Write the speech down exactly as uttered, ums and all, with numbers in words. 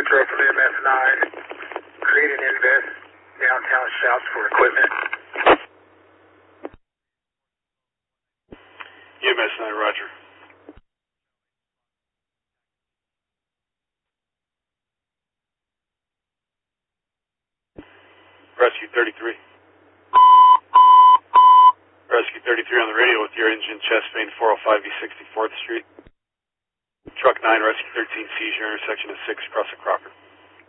Metro from M F nine. Create and invest downtown shouts for equipment. M S nine, roger. Rescue thirty-three. Rescue thirty-three on the radio with your engine chest vein four oh five East sixty-fourth Street. Truck nine, Rescue thirteen, seizure intersection of six across the Crocker.